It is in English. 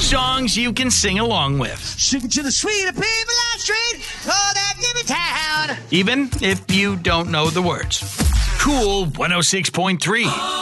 songs you can sing along with. Sing to the sweet people on street, oh, that give me town. Even if you don't know the words. Cool 106.3.